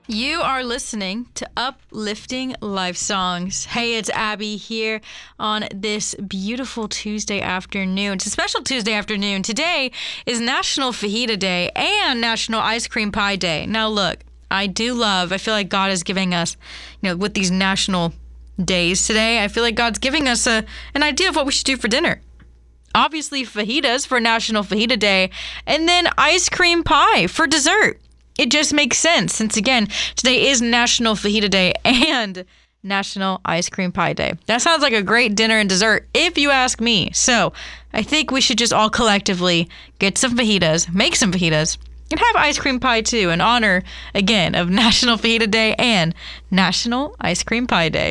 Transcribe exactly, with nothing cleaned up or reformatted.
You are listening to Uplifting Life Songs. Hey, it's Abby here on this beautiful Tuesday afternoon. It's a special Tuesday afternoon. Today is National Fajita Day and National Ice Cream Pie Day. Now, look, I do love, I feel like God is giving us, you know, with these national days today, I feel like God's giving us a an idea of what we should do for dinner. Obviously, fajitas for National Fajita Day, and then ice cream pie for dessert. It just makes sense since, again, today is National Fajita Day and National Ice Cream Pie Day. That sounds like a great dinner and dessert, if you ask me. So I think we should just all collectively get some fajitas, make some fajitas, and have ice cream pie too in honor, again, of National Fajita Day and National Ice Cream Pie Day.